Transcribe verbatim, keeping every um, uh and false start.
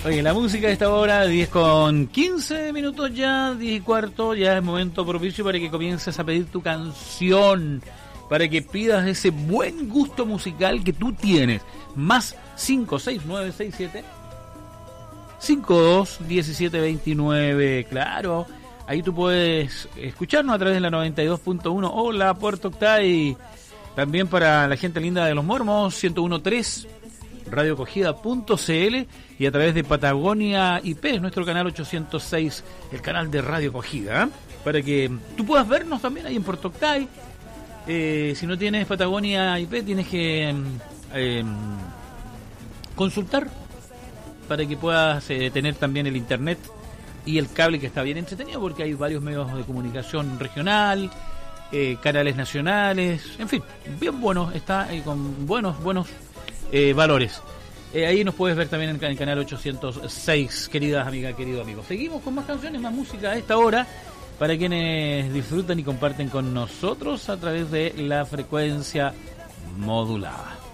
Oye, la música de esta hora, diez con quince minutos ya, diez y cuarto, ya es momento propicio para que comiences a pedir tu canción, para que pidas ese buen gusto musical que tú tienes. Más cinco seis nueve seis siete cinco dos uno siete dos nueve, claro, ahí tú puedes escucharnos a través de la noventa y dos punto uno. Hola, Puerto Octay. También para la gente linda de Los Mormos, ciento uno punto tres. radio cogida punto c l y a través de Patagonia I P, nuestro canal ochocientos seis, el canal de Radio Cogida, ¿eh? Para que tú puedas vernos también ahí en Puerto Octay. Eh, si no tienes Patagonia I P, tienes que eh, consultar para que puedas eh, tener también el internet y el cable, que está bien entretenido porque hay varios medios de comunicación regional, eh, canales nacionales, en fin, bien bueno, está eh, con buenos, buenos Eh, valores. Eh, ahí nos puedes ver también en el canal ochocientos seis, queridas amigas, queridos amigos. Seguimos con más canciones, más música a esta hora, para quienes disfrutan y comparten con nosotros a través de la frecuencia modulada.